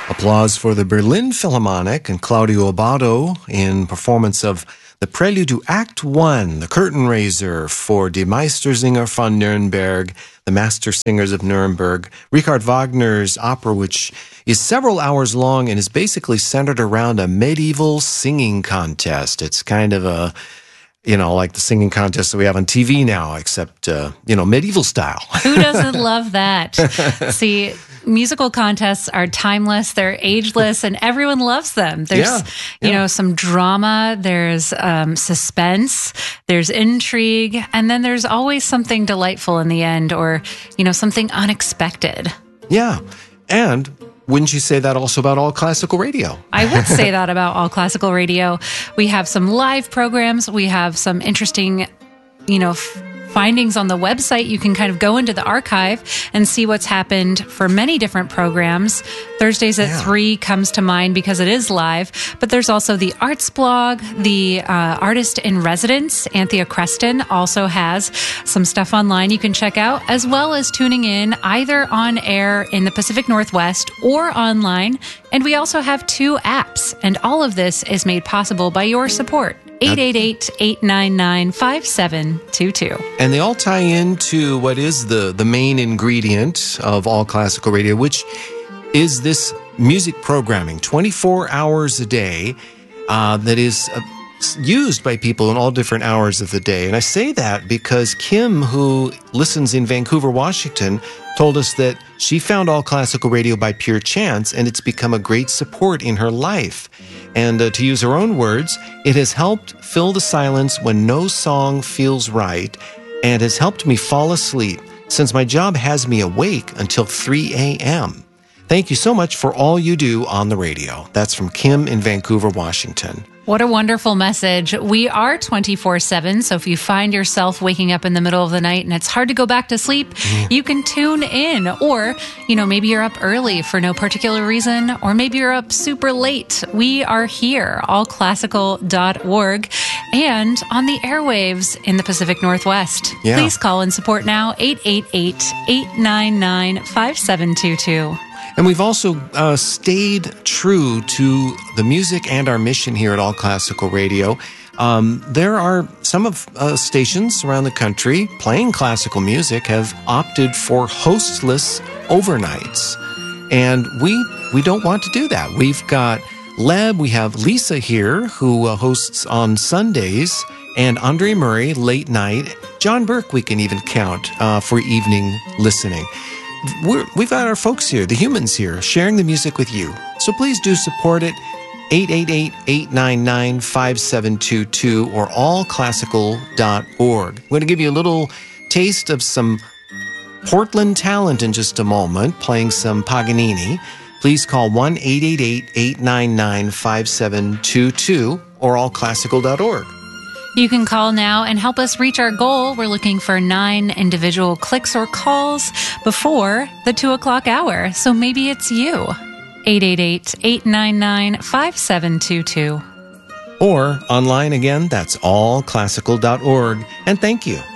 Applause for the Berlin Philharmonic and Claudio Abbado in performance of the Prelude to Act 1, the curtain raiser for Die Meistersinger von Nürnberg, the Master Singers of Nuremberg, Richard Wagner's opera, which is several hours long and is basically centered around a medieval singing contest. It's kind of a, like the singing contest that we have on TV now, except, medieval style. Who doesn't love that? See, musical contests are timeless, they're ageless, and everyone loves them. There's, some drama, there's suspense, there's intrigue, and then there's always something delightful in the end or, something unexpected. Yeah. And wouldn't you say that also about All Classical Radio? I would say that about All Classical Radio. We have some live programs. We have some interesting, findings on the website. You can kind of go into the archive and see what's happened for many different programs. Thursdays at 3 comes to mind because it is live, but there's also the arts blog. The artist in residence, Anthea Creston, also has some stuff online you can check out, as well as tuning in either on air in the Pacific Northwest or online. And we also have 2 apps, and all of this is made possible by your support. 888-899-5722. And they all tie into what is the main ingredient of All Classical Radio, which is this music programming, 24 hours a day, that is used by people in all different hours of the day. And I say that because Kim, who listens in Vancouver, Washington, told us that she found All Classical Radio by pure chance, and it's become a great support in her life. And to use her own words, it has helped fill the silence when no song feels right and has helped me fall asleep since my job has me awake until 3 a.m. Thank you so much for all you do on the radio. That's from Kim in Vancouver, Washington. What a wonderful message. We are 24/7, so if you find yourself waking up in the middle of the night and it's hard to go back to sleep, you can tune in. Or, maybe you're up early for no particular reason, or maybe you're up super late. We are here, allclassical.org, and on the airwaves in the Pacific Northwest. Yeah. Please call and support now, 888-899-5722. And we've also stayed true to the music and our mission here at All Classical Radio. There are some of stations around the country playing classical music have opted for hostless overnights. And we don't want to do that. We've got Leb, we have Lisa here, who hosts on Sundays, and Andre Murray, late night. John Burke we can even count for evening listening. We've got our folks here, the humans here, sharing the music with you. So please do support it. 888-899-5722 or allclassical.org. We're going to give you a little taste of some Portland talent in just a moment, playing some Paganini. Please call 1-888-899-5722 or allclassical.org. You can call now and help us reach our goal. We're looking for 9 individual clicks or calls before the 2 o'clock hour. So maybe it's you. 888-899-5722. Or online again, that's allclassical.org. And thank you.